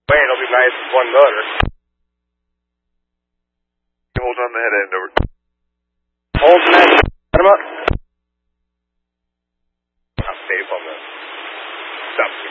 Wayne, it'll be nice with one motor. Hold on the head end over. Hold the head. Cut him up. I'm safe on the stuff.